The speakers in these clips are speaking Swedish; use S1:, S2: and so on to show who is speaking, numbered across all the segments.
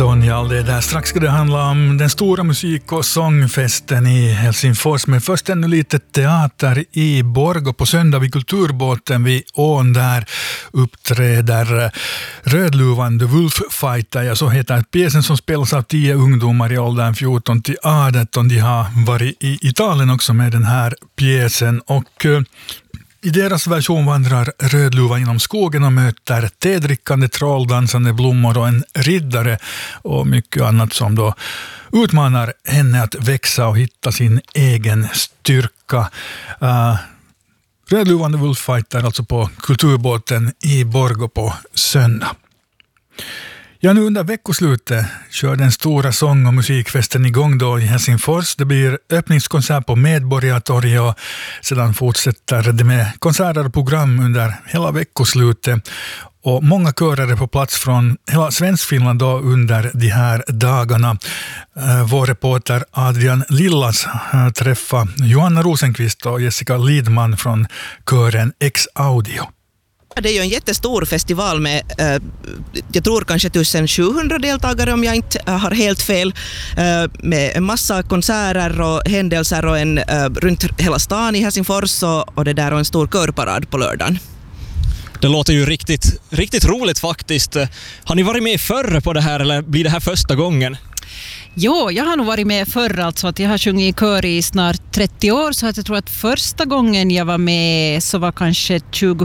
S1: Sonja, det där strax ska det handla om den stora musik- och sångfesten i Helsingfors. Men först ännu lite teater i Borgå. På söndag vid Kulturbåten vid ån där uppträder Rödluvan The Wolf Fighter. Ja, så heter pjäsen som spelas av 10 ungdomar i åldern 14 till 18. De har varit i Italien också med den här pjäsen och i deras version vandrar Rödluvan genom skogen och möter tedrickande trolldansande blommor och en riddare och mycket annat som då utmanar henne att växa och hitta sin egen styrka. Rödluvan The Wolf Fighter alltså på Kulturbåten i Borgå på söndag. Ja, nu under veckoslutet kör den stora sång- och musikfesten igång då i Helsingfors. Det blir öppningskonsert på Medborgartorget och sedan fortsätter det med konserter och program under hela veckoslutet. Och många körer är på plats från hela Svenskfinland då under de här dagarna. Vår reporter Adrian Lillas träffar Johanna Rosenqvist och Jessica Lidman från kören X-Audio.
S2: Det är ju en jättestor festival med, jag tror kanske 1700 deltagare om jag inte har helt fel, med en massa konserter och händelser och en runt hela stan i Helsingfors och det där och en stor körparad på lördagen.
S3: Det låter ju riktigt roligt faktiskt. Har ni varit med förr på det här eller blir det här första gången?
S4: Jo, jag har nog varit med förr, alltså att jag har sjungit i kör i snart 30 år, så att jag tror att första gången jag var med så var kanske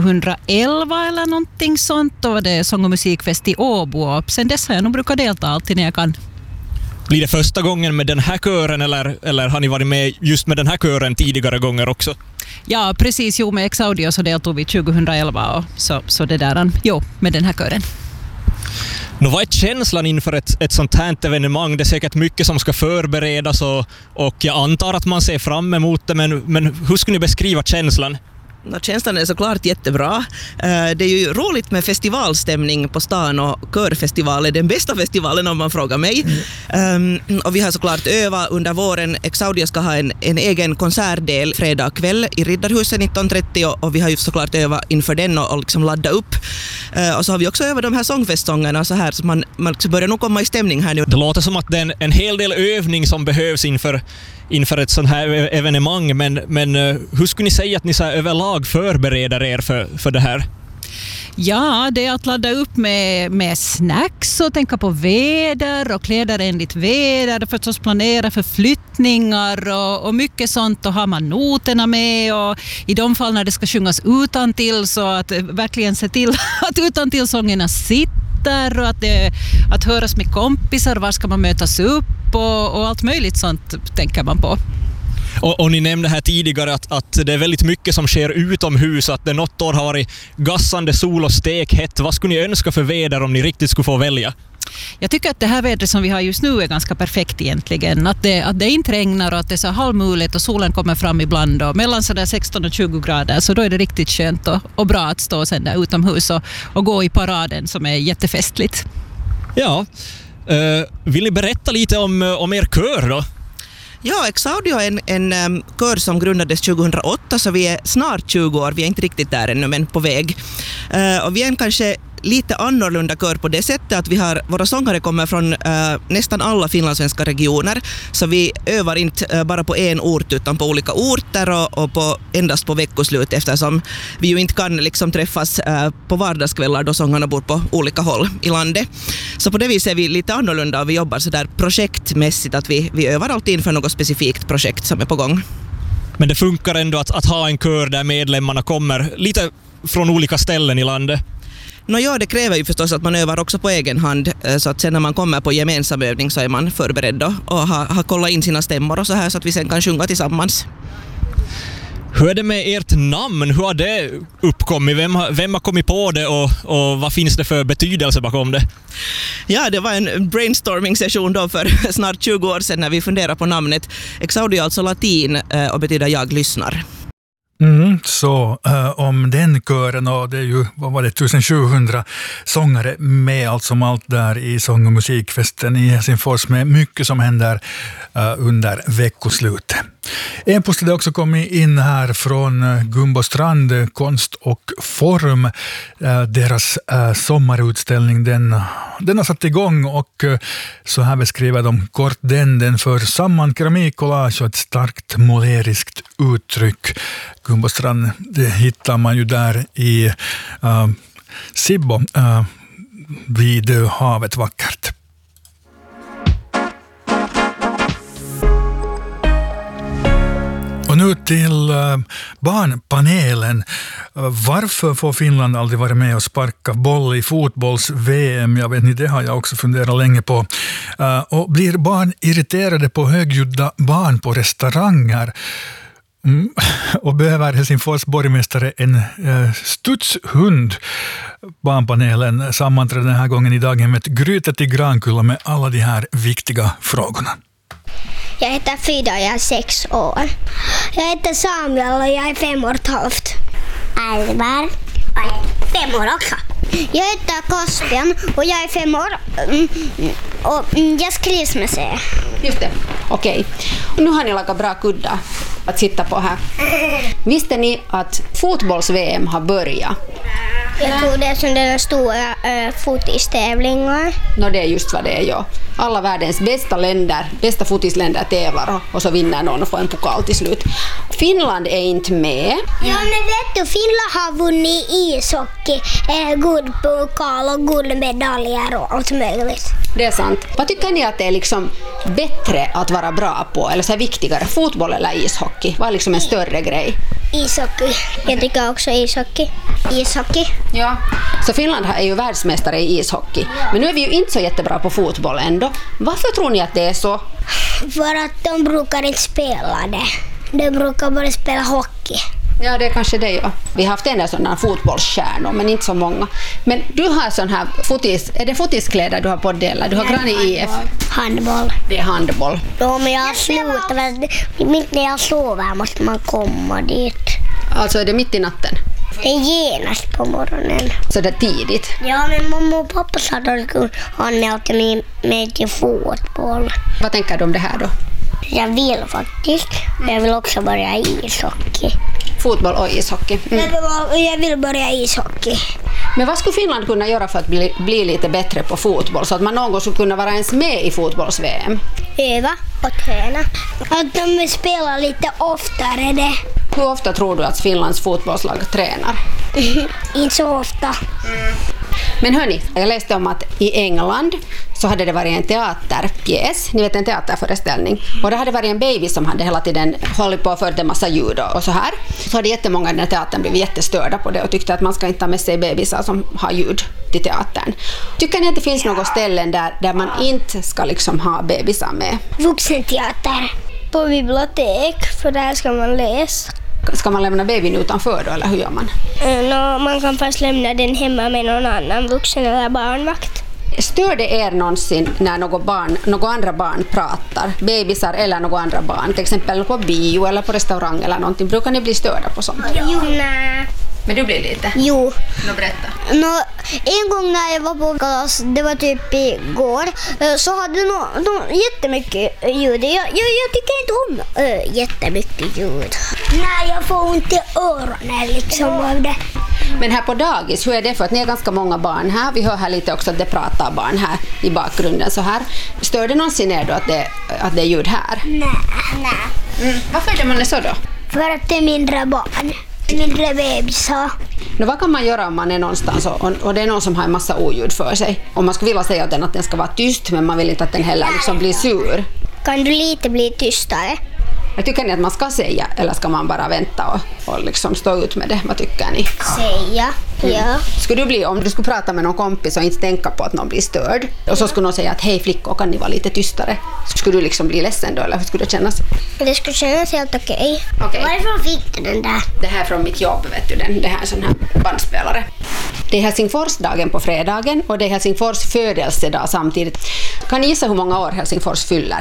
S4: 2011 eller någonting sånt. Då var det sång- och musikfest i Åbo och sen dess har jag nog brukat delta alltid när jag kan.
S3: Blir det första gången med den här kören eller har ni varit med just med den här kören tidigare gånger också?
S4: Ja, precis. Jo, med X-Audio så deltog vi 2011 och så det där, jo, med den här kören.
S3: Vad är känslan inför ett sånt här evenemang? Det är säkert mycket som ska förberedas och jag antar att man ser fram emot det, men hur skulle ni beskriva känslan?
S2: Känslan är såklart jättebra. Det är ju roligt med festivalstämning på stan och körfestival är den bästa festivalen om man frågar mig. Och vi har såklart övat under våren. X-Audio ska ha en egen konsertdel fredag kväll i Riddarhuset 19.30 och vi har ju såklart övat inför den och liksom ladda upp. Och så har vi också övat de här sångfestsångerna så här så man börjar nog komma i stämning här nu.
S3: Det låter som att det är en hel del övning som behövs inför ett sånt här evenemang, men hur skulle ni säga att ni så här överlag förbereder er för det här?
S4: Ja, det är att ladda upp med snacks och tänka på väder och kläder enligt väder och förstås planera för flyttningar och mycket sånt, och har man noterna med och i de fall när det ska sjungas utantill så att verkligen se till att utantillsångerna sitter och att höras med kompisar, var ska man mötas upp och allt möjligt sånt tänker man på.
S3: Och ni nämnde här tidigare att det är väldigt mycket som sker utomhus, att det något år har varit gassande sol och stekhett. Vad skulle ni önska för väder om ni riktigt skulle få välja?
S4: Jag tycker att det här vädret som vi har just nu är ganska perfekt egentligen. Att det inte regnar och att det är så halvmuligt och solen kommer fram ibland och mellan så där 16 och 20 grader, så då är det riktigt skönt och bra att stå sen där utomhus och gå i paraden som är jättefestligt. Ja,
S3: vill ni berätta lite om er kör då?
S2: Ja, X-Audio är en kör som grundades 2008, så vi är snart 20 år. Vi är inte riktigt där ännu, men på väg. Och vi är en kanske lite annorlunda kör på det sättet att våra sångare kommer från nästan alla finlandssvenska regioner, så vi övar inte bara på en ort utan på olika orter och endast på veckoslut, eftersom vi ju inte kan liksom träffas på vardagskvällar då sångarna bor på olika håll i landet. Så på det viset är vi lite annorlunda och vi jobbar så där projektmässigt, att vi övar alltid inför något specifikt projekt som är på gång.
S3: Men det funkar ändå att ha en kör där medlemmarna kommer lite från olika ställen i landet?
S2: Ja, det kräver ju förstås att man övar också på egen hand, så att sen när man kommer på gemensam övning så är man förberedd och har kollat in sina stämmor och så här, så att vi sen kan sjunga tillsammans.
S3: Hur är det med ert namn? Hur har det uppkommit? Vem har kommit på det och vad finns det för betydelse bakom det?
S2: Ja, det var en brainstorming-session då för snart 20 år sedan när vi funderade på namnet. X-Audio är alltså latin och betyder jag lyssnar.
S1: Så om den kören, och det är ju, vad var det, 1700 sångare med allt som allt där i sång- och musikfesten i Helsingfors, med mycket som händer under veckoslutet. En post hade också kommit in här från Gumbostrand, Konst och Form. Deras sommarutställning den har satt igång och så här beskriver de kort den för samman keramikkollage och ett starkt måleriskt uttryck. Gumbostrand, det hittar man ju där i Sibbo vid havet vackert. Och nu till barnpanelen. Varför får Finland aldrig vara med och sparka boll i fotbolls-VM? Jag vet inte, det har jag också funderat länge på. Och blir barn irriterade på högljudda barn på restauranger? Och behöver Helsingfors borgmästare en studshund? Barnpanelen sammanträder den här gången i daghemmet Grytet i Grankulla med alla de här viktiga frågorna.
S5: Jag heter Frida och jag är 6 år. Jag heter Samuel och jag är 5 år och ett halvt. Alvar och jag är 5 år också. Jag heter Kaspian och jag är 5 år och jag skrivs med C.
S6: Just det, okej. Och nu har ni lagat bra kuddar att sitta på här. Visste ni att fotbolls-VM har börjat?
S5: Jag tror det är som den stora fotistävlingen.
S6: Det är just vad det är, ja. Alla världens bästa fotisländer tävlar och så vinner någon och får en pokal till slut. Finland är inte med.
S5: Ja, men vet du, Finland har vunnit ishockey, guldpokal och guldmedaljer och allt möjligt.
S6: Det är sant. Vad tycker ni att det är liksom bättre att vara bra på, eller så här viktigare, fotboll eller ishockey? Vad är liksom en större grej?
S5: Ishockey. Jag tycker också ishockey.
S6: Ja, så Finland är ju världsmästare i ishockey. Men nu är vi ju inte så jättebra på fotboll ändå. Varför tror ni att det är så?
S5: För att de brukar inte spela det. De brukar bara spela hockey.
S6: Ja, det är kanske det, ja. Vi har haft en del sådana fotbollsstjärnor, men inte så många. Men du har sån här är det fotiskläder du har på det, eller? Du har grann i IF?
S5: Handboll.
S6: Det är handboll.
S5: Ja, men jag slutar. Mitt när jag sover måste man komma dit.
S6: Alltså är det mitt i natten?
S5: Det är genast på morgonen.
S6: Så det är tidigt?
S5: Ja, men mamma och pappa sa att de skulle anmäla mig med till fotboll.
S6: Vad tänker du om det här då?
S5: Jag vill faktiskt. Jag vill också börja ishockey.
S6: Fotboll och ishockey.
S5: Jag vill börja ishockey.
S6: Men vad skulle Finland kunna göra för att bli lite bättre på fotboll? Så att man någon gång skulle kunna vara ens med i fotbolls-VM?
S5: Öva och träna. Att de spelar lite oftare det.
S6: Hur ofta tror du att Finlands fotbollslag tränar?
S5: Inte så ofta.
S6: Men hörni, jag läste om att i England så hade det varit en teaterpjäs, ni vet en teaterföreställning, och det hade varit en baby som hade hela tiden hållit på för en massa ljud och så här. Så hade jättemånga i den här teatern blivit jättestörda på det och tyckte att man ska inte ta med sig bebisar som har ljud till teatern. Tycker ni att det finns något ställen där man inte ska liksom ha bebisar med?
S5: Vuxenteater. På bibliotek, för där ska man läsa.
S6: Ska man lämna babyn utanför då, eller hur gör man?
S5: Man kan fast lämna den hemma med någon annan vuxen eller barnvakt.
S6: Stör det er någonsin när några andra barn pratar? Bebisar eller några andra barn? Till exempel på bio eller på restaurang eller någonting. Brukar ni bli störda på sånt?
S5: Jo, nej.
S6: Men du blir lite?
S5: Jo.
S6: Berätta.
S5: En gång när jag var på klass, det var typ igår, så hade de jättemycket ljud. Jag tycker inte om jättemycket ljud. Nej, jag får ont i öronen liksom av det.
S6: Men här på dagis, hur är det? För att ni är ganska många barn här. Vi hör här lite också att det pratar barn här i bakgrunden så här. Stör det någonsin er då att det är ljud här?
S5: Nej.
S6: Varför är det man är så då?
S5: För att det är mindre barn. Mindre bebisar.
S6: Vad kan man göra om man är någonstans och det är någon som har en massa oljud för sig? Om man skulle vilja säga åt den att den ska vara tyst, men man vill inte att den heller liksom blir sur.
S5: Kan du lite bli tystare?
S6: Jag tycker ni att man ska säga, eller ska man bara vänta och liksom stå ut med det? Vad tycker ni?
S5: Säga, ja.
S6: Skulle du bli, om du skulle prata med någon kompis och inte tänka på att någon blir störd, och så skulle någon säga att hej flickor, kan ni vara lite tystare? Skulle du liksom bli ledsen då, eller hur skulle det kännas?
S5: Det skulle kännas helt okej.
S6: Okej.
S5: Varifrån fick du den där?
S6: Det här är från mitt jobb, vet du, det här är en sån här bandspelare. Det är Helsingforsdagen på fredagen och det är Helsingfors födelsedag samtidigt. Kan ni gissa hur många år Helsingfors fyller?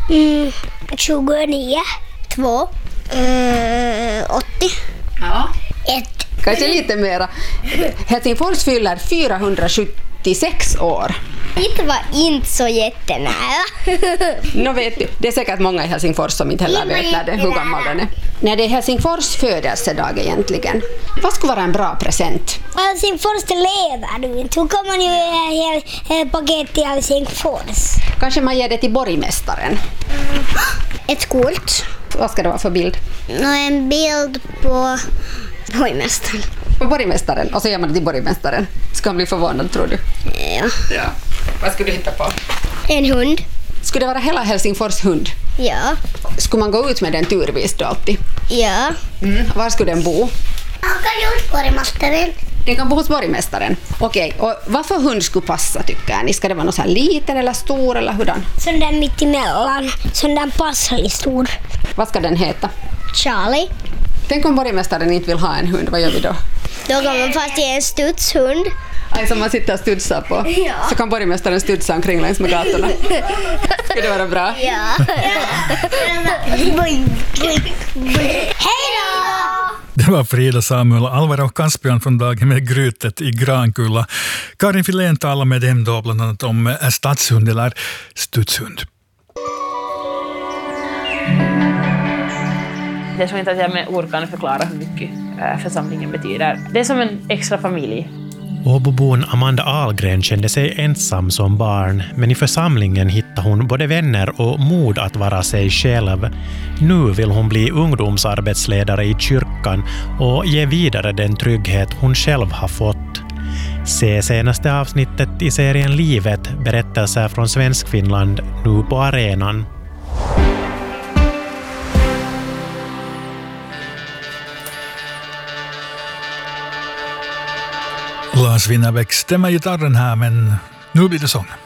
S5: 29. 2. 80.
S6: Ja.
S5: 1.
S6: Kanske lite mera. Helsingfors fyller 476 år.
S5: Det var inte så jättenära.
S6: Nå vet du, det är säkert många i Helsingfors som inte heller vet hur gammal den är. När det är Helsingfors födelsedag egentligen, vad skulle vara en bra present?
S5: Helsingfors lever du inte. Hur kommer ni ett paket till Helsingfors?
S6: Kanske man ger det till borgmästaren.
S5: Ett kort.
S6: Vad ska det vara för bild?
S5: En bild på borgmästaren.
S6: På borgmästaren, och så ger man det till borgmästaren. Ska han bli förvånad, tror du? Ja. Vad skulle du hitta på?
S5: En hund.
S6: Skulle det vara hela Helsingfors hund?
S5: Ja.
S6: Skulle man gå ut med den turvis då alltid?
S5: Ja.
S6: Var skulle den bo?
S5: Han kan ju hos borgmästaren.
S6: Den kan bo hos borgmästaren. Okej, och vad för hund skulle passa tycker ni? Ska det vara någon så här liten eller stor eller hurdan?
S5: Sån där mitt emellan. Sån där passlig stor.
S6: Vad ska den heta?
S5: Charlie.
S6: Tänk om borgmästaren inte vill ha en hund, vad gör vi då?
S5: Då kan man fast ge en studshund.
S6: Som man sitter och studsar på.
S5: Ja.
S6: Så kan borgmästaren studsa omkring längs med gatorna. Ska det vara bra?
S5: Ja. Hej då!
S1: Det var Frida Samuel och Alvaro Caspian från Dagen med grytet i Grankulla. Karin Filén talar med dem då bland annat om stadshund eller studshund.
S7: Jag tror inte att jag med ord kan förklara hur mycket församlingen betyder. Det är som en extra familj.
S8: Åbobon Amanda Ahlgren kände sig ensam som barn, men i församlingen hittade hon både vänner och mod att vara sig själv. Nu vill hon bli ungdomsarbetsledare i kyrkan och ge vidare den trygghet hon själv har fått. Se senaste avsnittet i serien Livet, berättelser från Svenskfinland, nu på arenan.
S1: Lars Winnerbäck stämmer gitarren här, men nu blir det sång.